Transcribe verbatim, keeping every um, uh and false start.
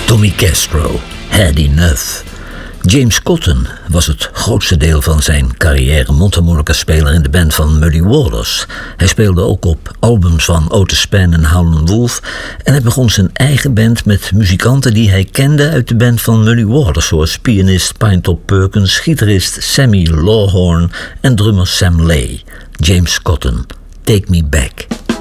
Tommy Castro, Had Enough. James Cotton was het grootste deel van zijn carrière mondharmonica-speler in de band van Muddy Waters. Hij speelde ook op albums van Otis Spann en Howlin' Wolf en hij begon zijn eigen band met muzikanten die hij kende uit de band van Muddy Waters, zoals pianist Pinetop Perkins, gitarist Sammy Lawhorn en drummer Sam Lay. James Cotton, Take Me Back.